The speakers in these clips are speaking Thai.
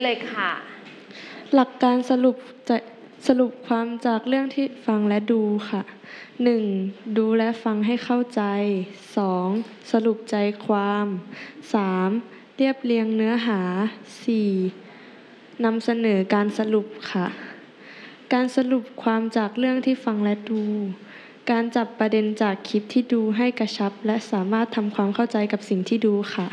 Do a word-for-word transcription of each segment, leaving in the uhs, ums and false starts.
เลยค่ะหลักการสรุปจะสรุปความจากเรื่องที่ฟังและดูค่ะ หนึ่ง. ดูและฟังให้เข้าใจ สอง. สรุปใจความ สาม. เรียบเรียงเนื้อหา สี่. นำเสนอการสรุปค่ะ การสรุปความจากเรื่องที่ฟังและดู การจับประเด็นจากคลิปที่ดูให้กระชับและสามารถทำความเข้าใจกับสิ่งที่ดูค่ะ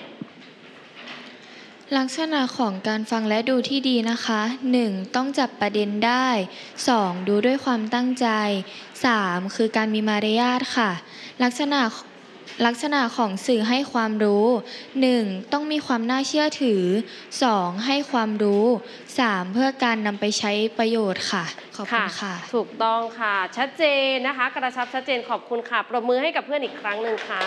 ลักษณะของการฟังและดูที่ดีนะคะ หนึ่ง. ต้องจับประเด็นได้ สอง. ดูด้วยความตั้งใจ สาม. คือการมีมารยาทค่ะ ลักษณะลักษณะของสื่อให้ความรู้ หนึ่ง. ต้องมีความน่าเชื่อถือ สอง. ให้ความรู้ สาม. เพื่อการนำไปใช้ประโยชน์ค่ะขอบคุณค่ะถูกต้องค่ะชัดเจนนะคะกระชับชัดเจนขอบคุณค่ะปรบมือให้กับเพื่อนอีกครั้งหนึ่งค่ะ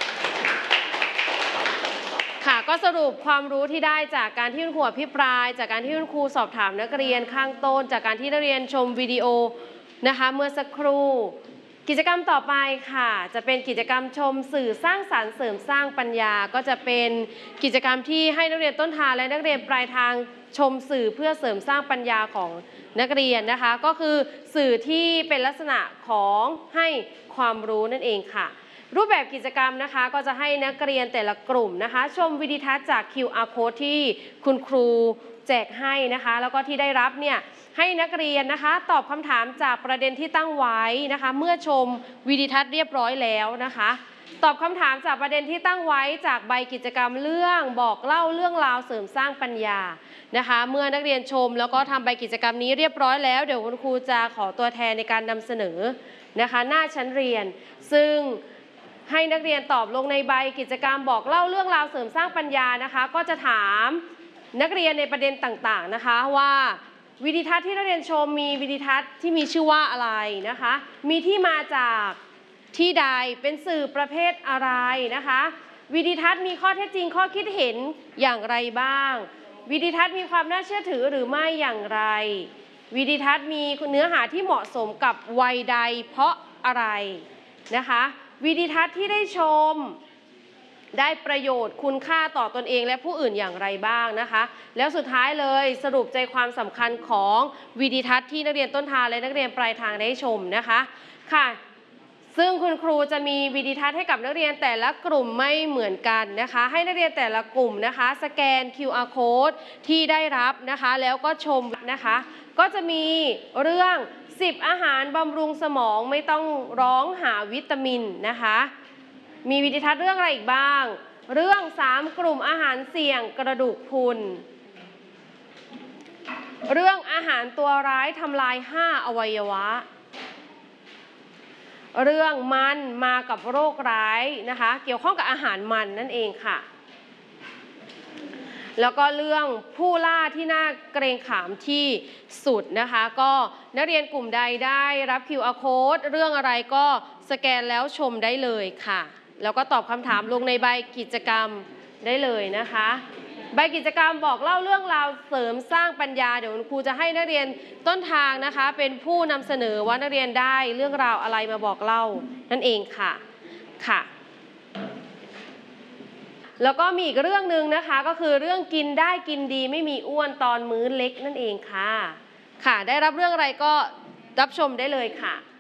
ค่ะก็สรุปความรู้ที่ได้จากการที่คุณครูอภิปรายจากการที่คุณครูสอบถามนักเรียนข้างต้นจากการที่นักเรียนชมวิดีโอนะคะเมื่อสักครู่กิจกรรมต่อไปค่ะจะเป็นกิจกรรมชมสื่อสร้างสรรค์เสริมสร้างปัญญาก็จะเป็นกิจกรรมที่ให้นักเรียนต้นทางและนักเรียนปลายทางชมสื่อเพื่อเสริมสร้างปัญญาของนักเรียนนะคะก็คือสื่อที่เป็นลักษณะของให้ความรู้นั่นเองค่ะรูปแบบกิจกรรมนะคะก็จะให้นักเรียนแต่ละกลุ่มนะคะชมวิดีทัศน์จาก คิว อาร์ Code ที่คุณครูแจกให้นะคะแล้วก็ที่ได้รับเนี่ยให้นักเรียนนะคะตอบคำถามจากประเด็นที่ตั้งไว้นะคะเมื่อชมวิดีทัศน์เรียบร้อยแล้วนะคะตอบคำถามจากประเด็นที่ตั้งไว้จากใบกิจกรรมเรื่องบอกเล่าเรื่องราวเสริมสร้างปัญญานะคะเมื่อนักเรียนชมแล้วก็ทำใบกิจกรรมนี้เรียบร้อยแล้วเดี๋ยวคุณครูจะขอตัวแทนในการนำเสนอนะคะหน้าชั้นเรียนซึ่งให้นักเรียนตอบลงในใบกิจกรรมบอกเล่าเรื่องราวเสริมสร้างปัญญานะคะก็จะถามนักเรียนในประเด็นต่างๆนะคะว่าวิดีทัศน์ที่นักเรียนชมมีวิดีทัศน์ที่มีชื่อว่าอะไรนะคะมีที่มาจากที่ใดเป็นสื่อประเภทอะไรนะคะวิดีทัศน์มีข้อเท็จจริงข้อคิดเห็นอย่างไรบ้างวิดีทัศน์มีความน่าเชื่อถือหรือไม่อย่างไรวิดีทัศน์มีเนื้อหาที่เหมาะสมกับวัยใดเพราะอะไรนะคะวิดีทัศน์ที่ได้ชมได้ประโยชน์คุณค่าต่อตนเองและผู้อื่นอย่างไรบ้างนะคะแล้วสุดท้ายเลยสรุปใจความสำคัญของวิดีทัศน์ที่นักเรียนต้นทางและนักเรียนปลายทางได้ชมนะคะค่ะซึ่งคุณครูจะมีวิดีทัศน์ให้กับนักเรียนแต่ละกลุ่มไม่เหมือนกันนะคะให้นักเรียนแต่ละกลุ่มนะคะสแกน คิว อาร์ Code ที่ได้รับนะคะแล้วก็ชมนะคะก็จะมีเรื่องสิบอาหารบำรุงสมองไม่ต้องร้องหาวิตามินนะคะมีวิดีทัศน์เรื่องอะไรอีกบ้างเรื่องสามกลุ่มอาหารเสี่ยงกระดูกพรุนเรื่องอาหารตัวร้ายทำลายห้าอวัยวะเรื่องมันมากับโรคร้ายนะคะเกี่ยวข้องกับอาหารมันนั่นเองค่ะแล้วก็เรื่องผู้ล่าที่น่าเกรงขามที่สุดนะคะก็นักเรียนกลุ่มใดได้รับ คิว อาร์ Code เรื่องอะไรก็สแกนแล้วชมได้เลยค่ะแล้วก็ตอบคำถามลงในใบกิจกรรมได้เลยนะคะใบกิจกรรมบอกเล่าเรื่องราวเสริมสร้างปัญญาเดี๋ยวคุณครูจะให้นักเรียนต้นทางนะคะเป็นผู้นำเสนอว่านักเรียนได้เรื่องราวอะไรมาบอกเล่านั่นเองค่ะค่ะแล้วก็มีอีกเรื่องหนึ่งนะคะก็คือเรื่องกินได้กินดีไม่มีอ้วนตอนมื้อเล็กนั่นเองค่ะค่ะได้รับเรื่องอะไรก็รับชมได้เลยค่ะ